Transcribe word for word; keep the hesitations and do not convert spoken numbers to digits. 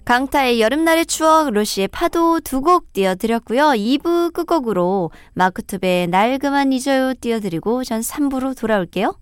강타의 여름날의 추억, 로시의 파도 두 곡 띄워드렸고요. 이 부 끝곡으로 마크투베의 날 그만 잊어요 띄워드리고 전 삼 부로 돌아올게요.